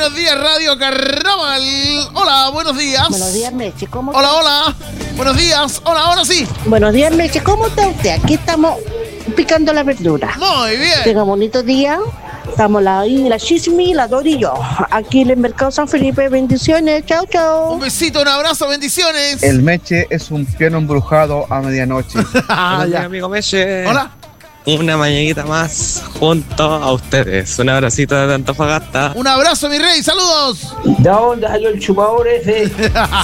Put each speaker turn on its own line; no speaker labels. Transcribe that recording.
buenos días, Radio Carnaval. Hola, buenos días.
Buenos días, Meche. ¿Cómo
Hola, hola. Buenos días. Hola, ahora sí.
Buenos días, Meche. ¿Cómo está usted? Aquí estamos picando la verdura.
Muy bien.
Tenga un bonito día. Estamos la Chismi, la Dori y yo. Aquí en el Mercado San Felipe. Bendiciones. Chao, chao.
Un besito, un abrazo, bendiciones.
El Meche es un piano embrujado a medianoche.
Ya.
Amigo Meche.
Hola.
Una mañanita más junto a ustedes. Un abracito de Antofagasta.
Un abrazo, mi rey. Saludos.
¿De dónde salió el chupador ese?